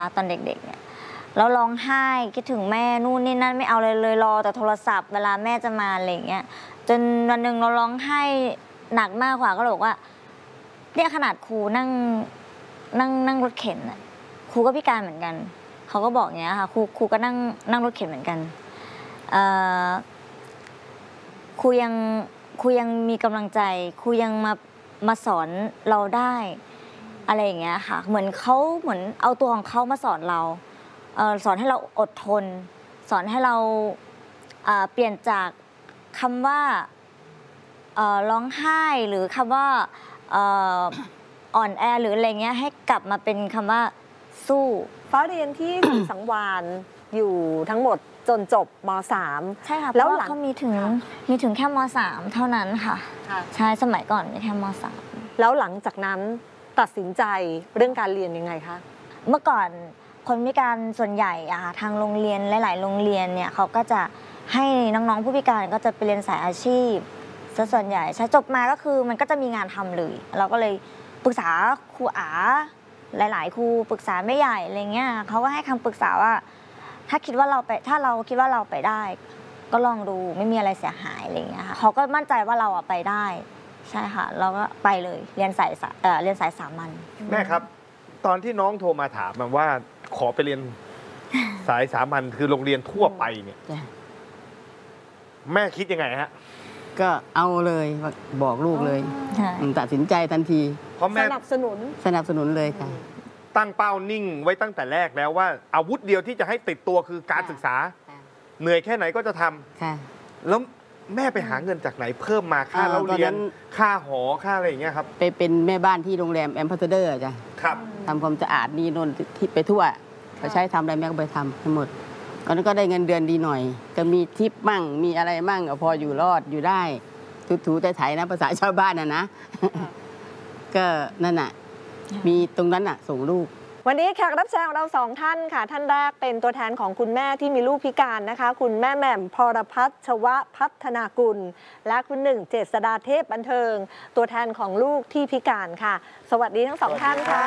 ตอนเด็กๆเนี่ยเราร้องไห้คิดถึงแม่นู่นนี่นั่นไม่เอาเลยรอแต่โทรศัพท์เวลาแม่จะมาอะไรอย่างเงี้ยจนวันหนึ่งเราร้องไห้หนักมากกว่าก็บอกว่าเนี่ยขนาดครูนั่งรถเข็นน่ะครูก็พิการเหมือนกันเขาก็บอกอย่างเงี้ยค่ะครูก็นั่งรถเข็นเหมือนกันครูยังมีกำลังใจครูยังมาสอนเราได้อะไรอย่างเงี้ยค่ะเหมือนเอาตัวของเขามาสอนเราสอนให้เราอดทนสอนให้เราเปลี่ยนจากคำว่าร้องไห้หรือคำว่าอ่อนแอหรืออะไรเงี้ยให้กลับมาเป็นคำว่าสู้ฟ้าเรียนที่ สังวาลอยู่ทั้งหมดจนจบม .3 ใช่ค่ะแล้วหลังเขามีถึงแค่ม.3 เท่านั้นค่ะใช่สมัยก่อนมีแค่ม.3 แล้วหลังจากนั้นตัดสินใจเรื่องการเรียนยังไงคะเมื่อก่อนคนพิการส่วนใหญ่ทางโรงเรียนหลายๆโรงเรียนเนี่ยเขาก็จะให้น้องๆผู้พิการก็จะไปเรียนสายอาชีพซะส่วนใหญ่ใช่จบมาก็คือมันก็จะมีงานทำเลยเราก็เลยปรึกษาครูหลายๆครูปรึกษาแม่ใหญ่อะไรเงี้ยเขาก็ให้คำปรึกษาว่าถ้าเราคิดว่าเราไปได้ก็ลองดูไม่มีอะไรเสียหายอะไรเงี้ยค่ะเขาก็มั่นใจว่าเราไปได้ใช่ค่ะเราก็ไปเลยเรียนสายสามัญแม่ครับตอนที่น้องโทรมาถามว่าขอไปเรียนสายสามัญคือโรงเรียนทั่วไปเนี่ยแม่คิดยังไงฮะก็เอาเลยบอกลูกเลยตัดสินใจทันทีเพราะแม่สนับสนุนเลยค่ะตั้งเป้านิ่งไว้ตั้งแต่แรกแล้วว่าอาวุธเดียวที่จะให้ติดตัวคือการศึกษาเหนื่อยแค่ไหนก็จะทำแล้วแม่ไปหาเงินจากไหนเพิ่มมาค่าเรียนค่าหอค่าอะไรอย่างเงี้ยครับไปเป็นแม่บ้านที่โรงแรมแอมบาสเดอร์จ้ะครับทำความสะอาดนี่นนที่ไปทั่วเขาใช้ทำอะไรแม่ก็ไปทำทั้งหมดตอนนั้นก็ได้เงินเดือนดีหน่อยก็มีทิปมั่งมีอะไรมั่งพออยู่รอดอยู่ได้ถูๆแต่ไถนะภาษาชาวบ้านนะก็นั่นน่ะมีตรงนั้นน่ะส่งลูกวันนี้แขกรับเชิญของเรา2ท่านค่ะท่านแรกเป็นตัวแทนของคุณแม่ที่มีลูกพิการนะคะคุณแม่แหม่มพรพัชวพัฒนากุลและคุณหนึ่งเจษฎาเทพบันเทิงตัวแทนของลูกที่พิการค่ะสวัสดีทั้ง2ท่านค่ะ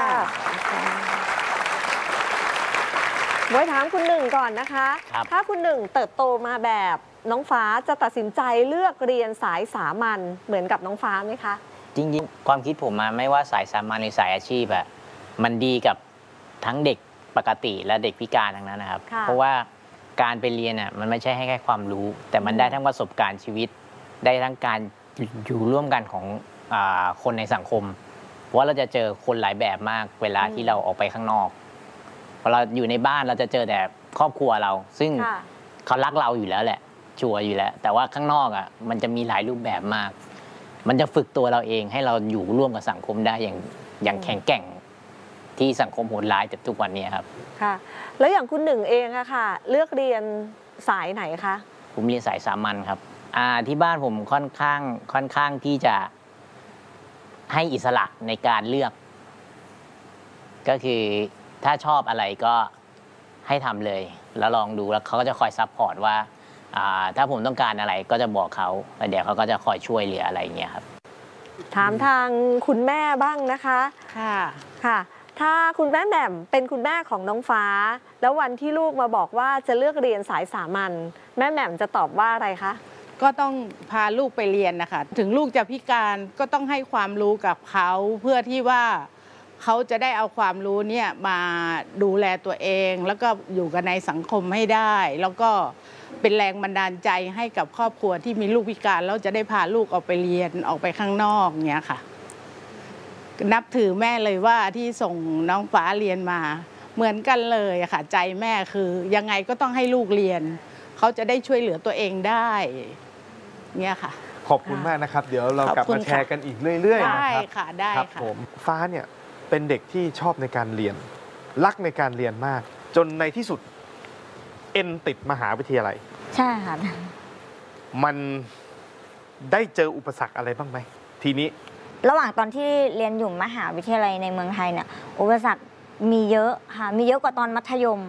ไว้ถามคุณหนึ่งก่อนนะคะถ้าคุณหนึ่งเติบโตมาแบบน้องฟ้าจะตัดสินใจเลือกเรียนสายสามัญเหมือนกับน้องฟ้าไหมคะจริงๆความคิดผมไม่ว่าสายสามัญหรือสายอาชีพมันดีกับทั้งเด็กปกติและเด็กพิการทั้งนั้นนะครับเพราะว่าการไปเรียนมันไม่ใช่ให้แค่ความรู้แต่มันได้ทั้งประสบการณ์ชีวิตได้ทั้งการอยู่ร่วมกันของคนในสังคมเพราะว่าเราจะเจอคนหลายแบบมากเวลาที่เราออกไปข้างนอกพอเราอยู่ในบ้านเราจะเจอแต่ครอบครัวเราซึ่งเขารักเราอยู่แล้วแหละชัวร์อยู่แล้วแต่ว่าข้างนอกมันจะมีหลายรูปแบบมากมันจะฝึกตัวเราเองให้เราอยู่ร่วมกับสังคมได้อย่างแข็งแกร่งที่สังคมโหดร้ายแต่ทุกวันนี้ครับค่ะแล้วอย่างคุณหนึ่งเองอะค่ะเลือกเรียนสายไหนคะผมเรียนสายสามัญครับที่บ้านผมค่อนข้างที่จะให้อิสระในการเลือกก็คือถ้าชอบอะไรก็ให้ทำเลยแล้วลองดูแล้วเขาก็จะคอยซัพพอร์ตว่าถ้าผมต้องการอะไรก็จะบอกเขาแล้วเดี๋ยวเขาก็จะคอยช่วยเหลืออะไรอย่างเงี้ยครับถามทางคุณแม่บ้างนะคะค่ะถ้าคุณแม่แหม่มเป็นคุณแม่ของน้องฟ้าแล้ววันที่ลูกมาบอกว่าจะเลือกเรียนสายสามัญแม่แหม่มจะตอบว่าอะไรคะก็ต้องพาลูกไปเรียนนะคะถึงลูกจะพิการก็ต้องให้ความรู้กับเขาเพื่อที่ว่าเขาจะได้เอาความรู้เนี่ยมาดูแลตัวเองแล้วก็อยู่กันในสังคมให้ได้แล้วก็เป็นแรงบันดาลใจให้กับครอบครัวที่มีลูกพิการแล้วจะได้พาลูกออกไปเรียนออกไปข้างนอกเนี้ยค่ะนับถือแม่เลยว่าที่ส่งน้องฟ้าเรียนมาเหมือนกันเลยค่ะใจแม่คือยังไงก็ต้องให้ลูกเรียนเขาจะได้ช่วยเหลือตัวเองได้เนี่ยค่ะขอบคุณมากนะครับเดี๋ยวเรากลับมาแชร์กันอีกเรื่อยๆนะครับได้ค่ะได้ค่ะผมฟ้าเนี่ยเป็นเด็กที่ชอบในการเรียนรักในการเรียนมากจนในที่สุดติดมหาวิทยาลัยใช่ค่ะมันได้เจออุปสรรคอะไรบ้างไหมทีนี้ระหว่างตอนที่เรียนอยู่มหาวิทยาลัยในเมืองไทยเนี่ยอุปสรรคมีเยอะค่ะมีเยอะกว่าตอนมัธยม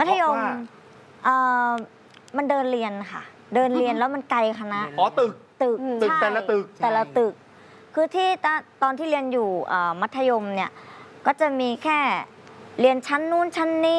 มันเดินเรียนค่ะเดินเรียนแล้วมันไกลคณะตึกแต่ละตึกคือที่ตอนที่เรียนอยู่มัธยมเนี่ยก็จะมีแค่เรียนชั้นนู้นชั้นนี้